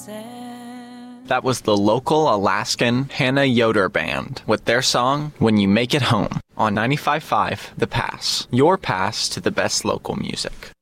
That was the local Alaskan Hannah Yoder Band with their song, When You Make It Home, on 95.5 The Pass, your pass to the best local music.